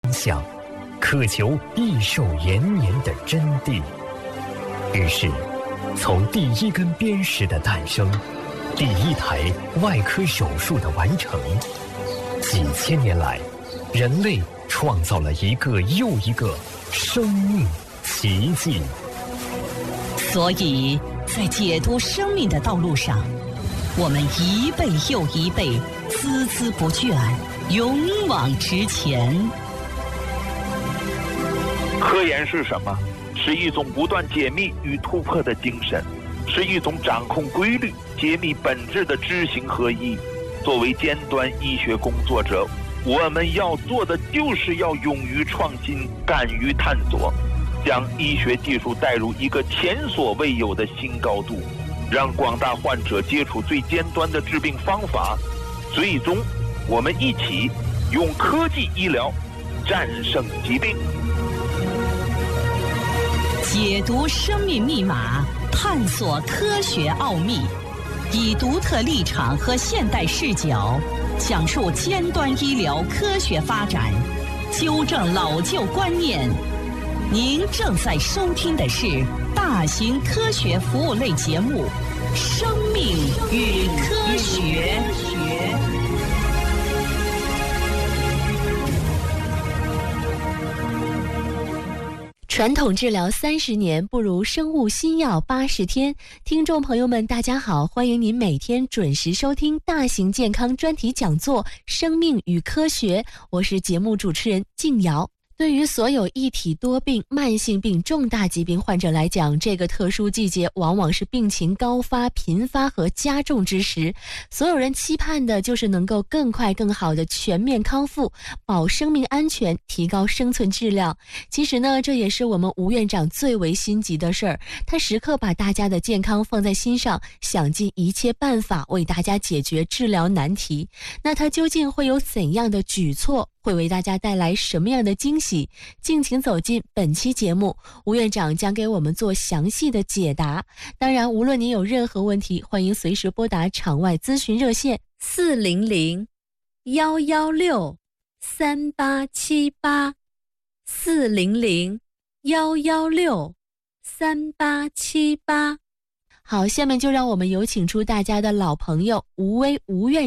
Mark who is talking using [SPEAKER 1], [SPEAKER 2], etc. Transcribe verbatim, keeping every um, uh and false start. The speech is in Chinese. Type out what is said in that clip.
[SPEAKER 1] 想，渴求益寿延年的真谛。于是，从第一根砭石的诞生，第一台外科手术的完成，几千年来，人类创造了一个又一个生命奇迹。
[SPEAKER 2] 所以在解读生命的道路上，我们一辈又一辈，孜孜不倦，勇往直前。
[SPEAKER 3] 科研是什么？是一种不断解密与突破的精神，是一种掌控规律、揭秘本质的知行合一。作为尖端医学工作者，我们要做的就是要勇于创新，敢于探索，将医学技术带入一个前所未有的新高度，让广大患者接触最尖端的治病方法。最终，我们一起用科技医疗战胜疾病。
[SPEAKER 2] 解读生命密码，探索科学奥秘，以独特立场和现代视角，讲述尖端医疗科学发展，纠正老旧观念。您正在收听的是大型科学服务类节目《生命与科学》。
[SPEAKER 4] 传统治疗三十年，不如生物新药八十天。听众朋友们，大家好，欢迎您每天准时收听大型健康专题讲座《生命与科学》，我是节目主持人静瑶。对于所有一体多病、慢性病、重大疾病患者来讲，这个特殊季节往往是病情高发、频发和加重之时。所有人期盼的就是能够更快、更好的全面康复，保生命安全，提高生存质量。其实呢，这也是我们吴院长最为心急的事儿。他时刻把大家的健康放在心上，想尽一切办法为大家解决治疗难题。那他究竟会有怎样的举措？会为大家带来什么样的惊喜？敬请走进本期节目，吴院长将给我们做详细的解答。当然，无论您有任何问题，欢迎随时拨打场外咨询热线四零零幺幺六三八七八四零零幺幺六三八七八。好，下面就让我们有请出大家的老朋友吴薇吴院长。